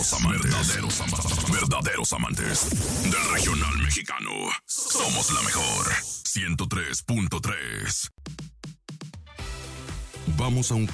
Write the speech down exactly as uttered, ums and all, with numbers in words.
Verdaderos amantes. Verdaderos amantes. Verdaderos amantes. Del regional mexicano. Somos la mejor. ciento tres punto tres. Vamos a un